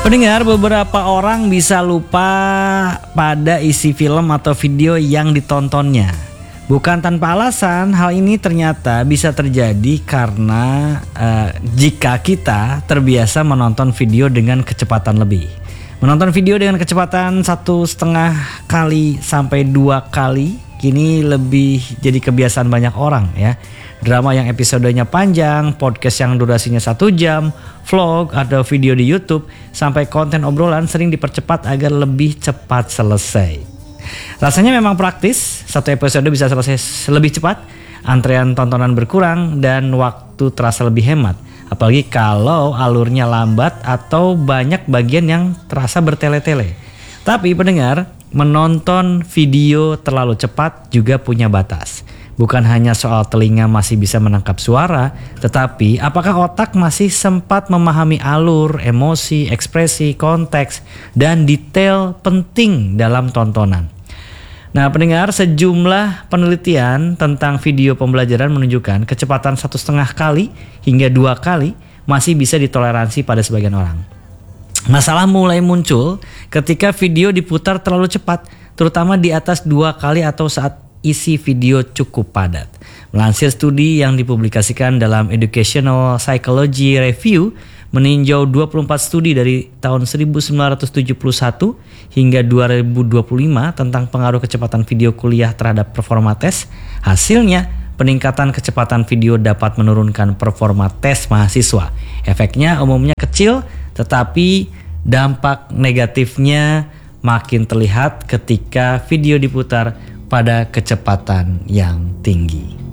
Pendengar, beberapa orang bisa lupa pada isi film atau video yang ditontonnya. Bukan tanpa alasan, hal ini ternyata bisa terjadi karena jika kita terbiasa menonton video dengan kecepatan lebih. Menonton video dengan kecepatan 1,5 kali sampai 2 kali kini lebih jadi kebiasaan banyak orang ya. Drama yang episodenya panjang, podcast yang durasinya 1 jam, vlog atau video di YouTube, sampai konten obrolan sering dipercepat agar lebih cepat selesai. Rasanya memang praktis, 1 episode bisa selesai lebih cepat, antrean tontonan berkurang dan waktu terasa lebih hemat. Apalagi kalau alurnya lambat atau banyak bagian yang terasa bertele-tele. Tapi pendengar, menonton video terlalu cepat juga punya batas. Bukan hanya soal telinga masih bisa menangkap suara, tetapi apakah otak masih sempat memahami alur, emosi, ekspresi, konteks, dan detail penting dalam tontonan. Nah pendengar, sejumlah penelitian tentang video pembelajaran menunjukkan kecepatan 1,5 kali hingga 2 kali masih bisa ditoleransi pada sebagian orang. Masalah mulai muncul ketika video diputar terlalu cepat, terutama di atas 2 kali atau saat isi video cukup padat. Melansir studi yang dipublikasikan dalam Educational Psychology Review, meninjau 24 studi dari tahun 1971 hingga 2025 tentang pengaruh kecepatan video kuliah terhadap performa tes. Hasilnya, peningkatan kecepatan video dapat menurunkan performa tes mahasiswa. Efeknya umumnya kecil, tetapi dampak negatifnya makin terlihat ketika video diputar pada kecepatan yang tinggi.